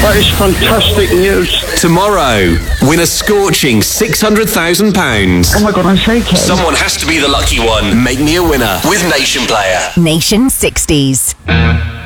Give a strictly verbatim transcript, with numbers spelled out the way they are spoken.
That is fantastic news. Tomorrow, win a scorching six hundred thousand pounds. Oh my God, I'm shaking. Someone has to be the lucky one. Make me a winner with Nation Player. Nation sixties.